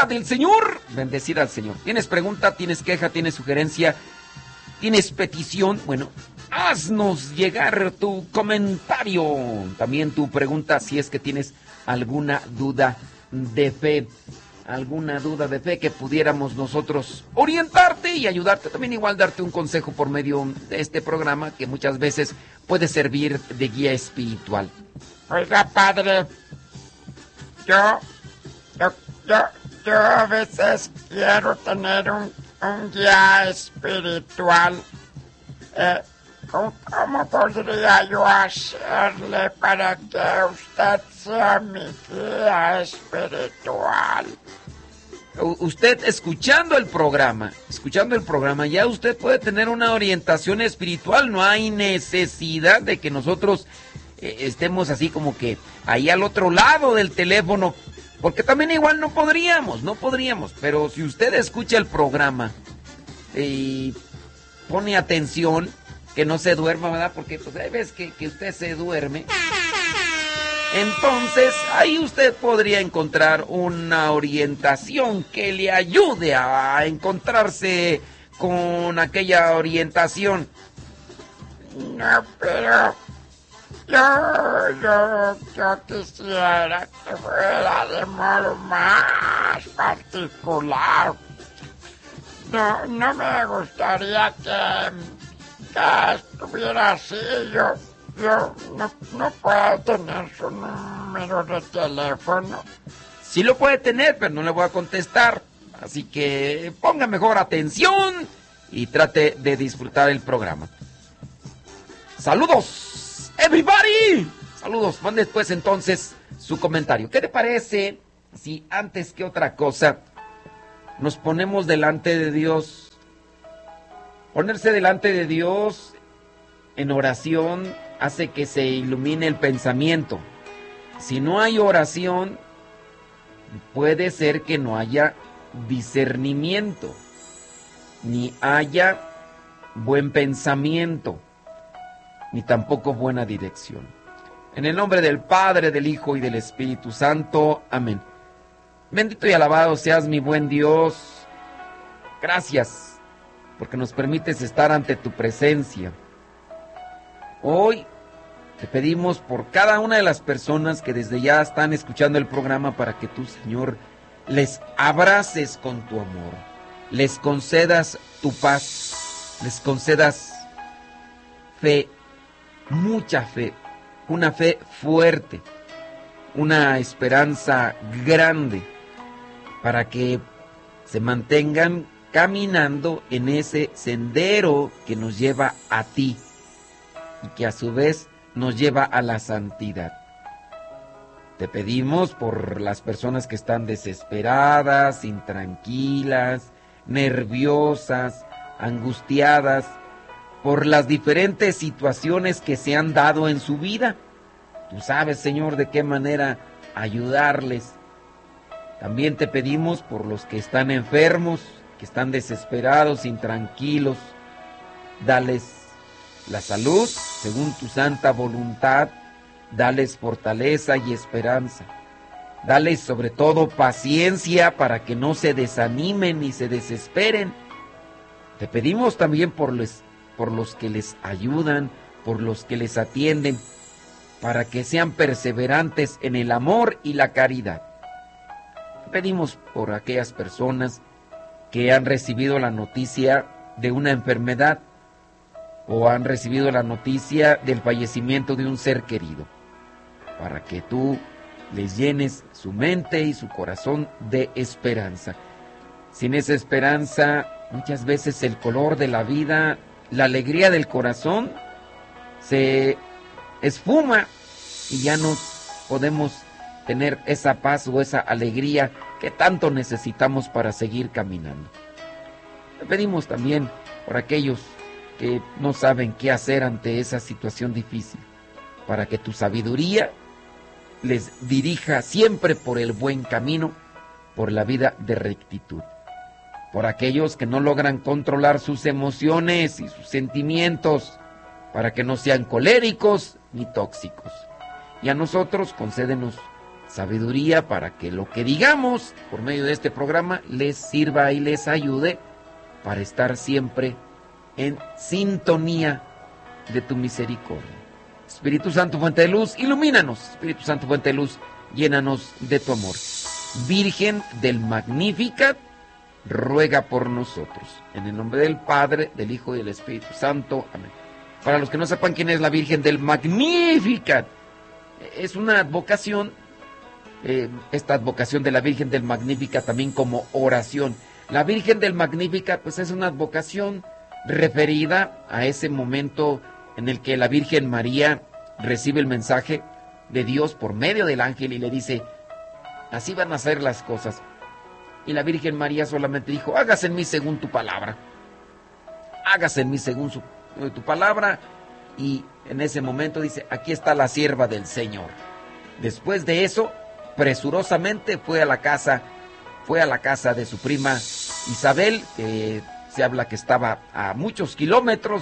palabra del Señor. Bendecir al Señor. ¿Tienes pregunta? ¿Tienes queja? ¿Tienes sugerencia? ¿Tienes petición? Bueno, haznos llegar tu comentario. También tu pregunta si es que tienes alguna duda de fe. Alguna duda de fe que pudiéramos nosotros orientarte y ayudarte. También igual darte un consejo por medio de este programa que muchas veces puede servir de guía espiritual. Oiga, padre, yo a veces quiero tener un guía espiritual. ¿Cómo podría yo hacerle para que usted sea mi guía espiritual? Usted escuchando el programa, ya usted puede tener una orientación espiritual. No hay necesidad de que nosotros estemos así como que ahí al otro lado del teléfono, porque también igual no podríamos, pero si usted escucha el programa y pone atención, que no se duerma, ¿verdad? Porque pues hay veces que usted se duerme. Entonces, ahí usted podría encontrar una orientación que le ayude a encontrarse con aquella orientación. No, pero yo quisiera que fuera de modo más particular. No me gustaría que estuviera así. Yo no puedo tener su número de teléfono. Sí lo puede tener, pero no le voy a contestar. Así que ponga mejor atención y trate de disfrutar el programa. ¡Saludos, everybody! Saludos, mande después entonces su comentario. ¿Qué te parece si antes que otra cosa nos ponemos delante de Dios? Ponerse delante de Dios en oración hace que se ilumine el pensamiento. Si no hay oración, puede ser que no haya discernimiento, ni haya buen pensamiento, ni tampoco buena dirección. En el nombre del Padre, del Hijo y del Espíritu Santo. Amén. Bendito y alabado seas, mi buen Dios. Gracias porque nos permites estar ante tu presencia. Hoy te pedimos por cada una de las personas que desde ya están escuchando el programa para que tú, Señor, les abraces con tu amor, les concedas tu paz, les concedas fe, mucha fe, una fe fuerte, una esperanza grande, para que se mantengan caminando en ese sendero que nos lleva a ti y que a su vez nos lleva a la santidad. Te pedimos por las personas que están desesperadas, intranquilas, nerviosas, angustiadas, por las diferentes situaciones que se han dado en su vida. Tú sabes, Señor, de qué manera ayudarles. También te pedimos por los que están enfermos, que están desesperados, intranquilos. Dales la salud según tu santa voluntad. Dales fortaleza y esperanza. Dales sobre todo paciencia para que no se desanimen ni se desesperen. Te pedimos también por los que les ayudan, por los que les atienden, para que sean perseverantes en el amor y la caridad. Te pedimos por aquellas personas que han recibido la noticia de una enfermedad o han recibido la noticia del fallecimiento de un ser querido, para que tú les llenes su mente y su corazón de esperanza. Sin esa esperanza, muchas veces el color de la vida, la alegría del corazón, se esfuma y ya no podemos tener esa paz o esa alegría que tanto necesitamos para seguir caminando. Te pedimos también por aquellos que no saben qué hacer ante esa situación difícil, para que tu sabiduría les dirija siempre por el buen camino, por la vida de rectitud. Por aquellos que no logran controlar sus emociones y sus sentimientos, para que no sean coléricos ni tóxicos. Y a nosotros concédenos sabiduría para que lo que digamos por medio de este programa les sirva y les ayude para estar siempre en sintonía de tu misericordia. Espíritu Santo, fuente de luz, ilumínanos. Espíritu Santo, fuente de luz, llénanos de tu amor. Virgen del Magnificat, ruega por nosotros. En el nombre del Padre, del Hijo y del Espíritu Santo. Amén. Para los que no sepan quién es la Virgen del Magnificat, es una advocación, esta advocación de la Virgen del Magnificat también como oración. La Virgen del Magnificat pues es una advocación referida a ese momento en el que la Virgen María recibe el mensaje de Dios por medio del ángel y le dice, así van a ser las cosas. Y la Virgen María solamente dijo, hágase en mí según tu palabra. Hágase en mí según tu palabra. Y en ese momento dice, aquí está la sierva del Señor. Después de eso, presurosamente fue a la casa de su prima Isabel, que se habla que estaba a muchos kilómetros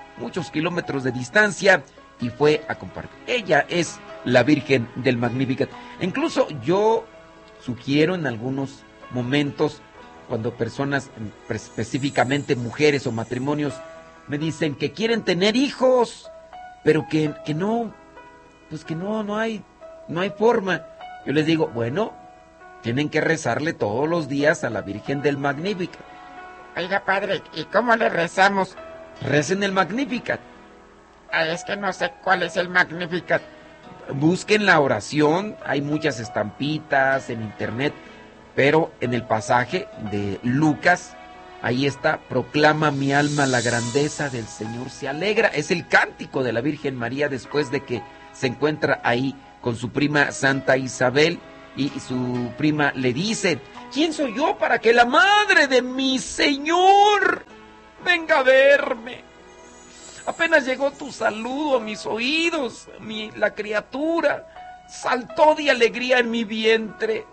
de distancia, y fue a compartir. Ella es la Virgen del Magnificat. Incluso yo sugiero en algunos momentos, cuando personas, específicamente mujeres o matrimonios, me dicen que quieren tener hijos, pero que no, pues que no hay forma. Yo les digo, bueno, tienen que rezarle todos los días a la Virgen del Magnificat. Oiga, padre, ¿y cómo le rezamos? Recen el Magnificat. Ay, es que no sé cuál es el Magnificat. Busquen la oración, hay muchas estampitas en internet, pero en el pasaje de Lucas, ahí está, proclama mi alma la grandeza del Señor, se alegra. Es el cántico de la Virgen María después de que se encuentra ahí con su prima Santa Isabel, y su prima le dice, ¿quién soy yo para que la madre de mi Señor venga a verme? Apenas llegó tu saludo a mis oídos, la criatura saltó de alegría en mi vientre.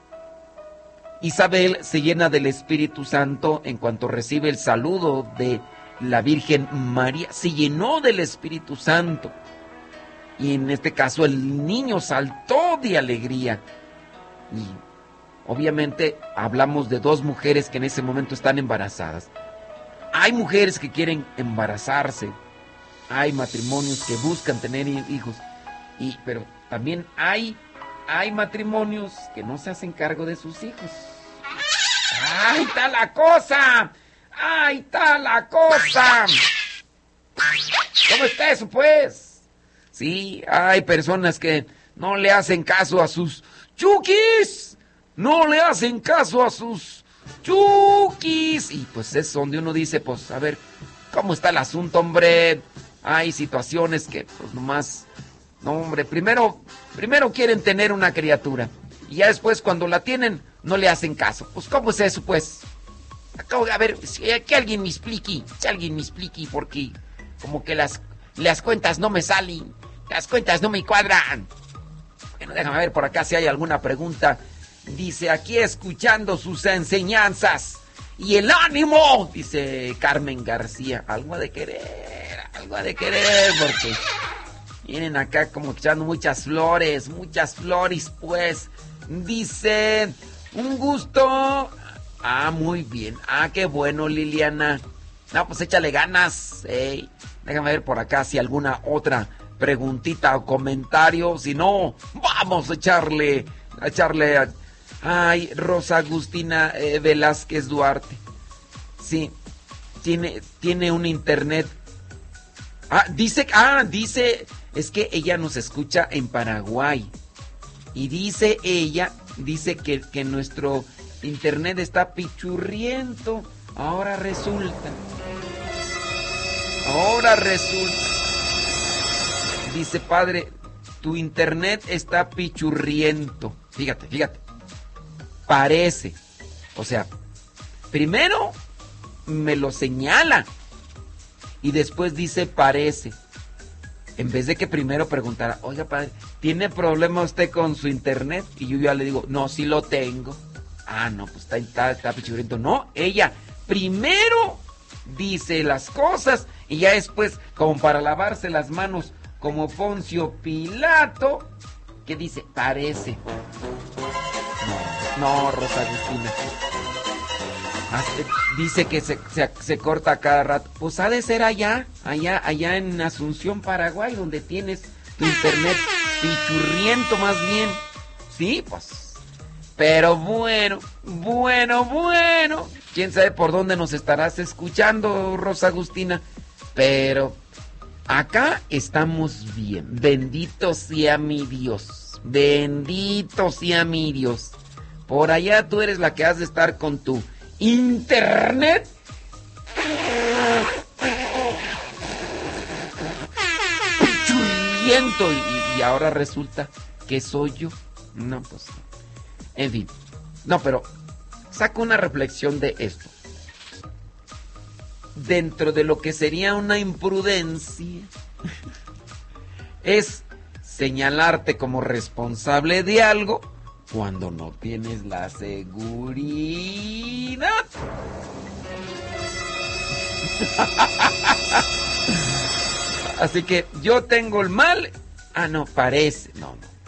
Isabel se llena del Espíritu Santo en cuanto recibe el saludo de la Virgen María, se llenó del Espíritu Santo. Y en este caso el niño saltó de alegría. Y obviamente hablamos de dos mujeres que en ese momento están embarazadas. Hay mujeres que quieren embarazarse, hay matrimonios que buscan tener hijos, pero también hay matrimonios que no se hacen cargo de sus hijos. ¡Ahí está la cosa! ¡Ahí está la cosa! ¿Cómo está eso, pues? Sí, hay personas que no le hacen caso a sus chukis, no le hacen caso a sus chukis, y pues es donde uno dice, pues a ver, ¿cómo está el asunto, hombre? Hay situaciones que pues nomás, no, hombre, primero quieren tener una criatura, y ya después cuando la tienen, no le hacen caso. Pues ¿cómo es eso, pues? A ver, que alguien me explique, porque como que las cuentas no me salen, las cuentas no me cuadran. Bueno, déjame ver por acá si hay alguna pregunta. Dice, aquí escuchando sus enseñanzas y el ánimo, dice Carmen García. Algo de querer, porque vienen acá como echando muchas flores, pues. Dice, un gusto. Ah, muy bien. Ah, qué bueno, Liliana. No, pues échale ganas. Déjame ver por acá si alguna otra preguntita o comentario. Si no, vamos a echarle. Ay, Rosa Agustina Velázquez Duarte. Sí, tiene un internet. Dice, es que ella nos escucha en Paraguay. Y dice que nuestro internet está pichurriento. Ahora resulta. Dice, padre, tu internet está pichurriento. Fíjate. Parece. O sea, primero me lo señala y después dice parece. En vez de que primero preguntara, oiga, padre, ¿tiene problema usted con su internet? Y yo ya le digo, no, sí lo tengo. Ah, no, pues está pichurriento. No, ella primero dice las cosas y ya después, como para lavarse las manos, como Poncio Pilato, ¿Qué dice? Parece. No, Rosa Agustina. Dice que se corta cada rato. Pues ha de ser allá en Asunción, Paraguay, donde tienes tu internet pichurriento más bien. Sí, pues. Pero bueno. ¿Quién sabe por dónde nos estarás escuchando, Rosa Agustina? Pero acá estamos bien. Bendito sea mi Dios. Bendito sea mi Dios. Por allá tú eres la que has de estar con tu internet. Pichurriento. Y ahora resulta que soy yo. No, pues. En fin. No, pero saco una reflexión de esto. Dentro de lo que sería una imprudencia, es señalarte como responsable de algo cuando no tienes la seguridad. Así que yo tengo el mal. Ah, no, parece. No.